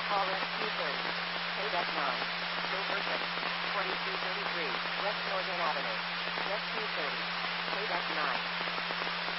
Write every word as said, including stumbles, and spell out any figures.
Call Rescue thirty. K nine. Silverton. twenty-two thirty-three West Morgan Avenue. Rescue thirty. K nine.